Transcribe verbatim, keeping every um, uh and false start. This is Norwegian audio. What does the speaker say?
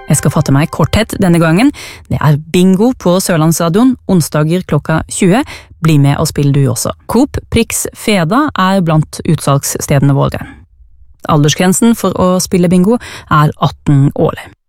Jeg skal fatte meg i korthet denne gangen. Det er bingo på Sørlandsradioen, onsdager klokka tjue. Bli med og spill du også. Coop Prix Feda er blant utsalgsstedene våre. Aldersgrensen for å spille bingo er atten år.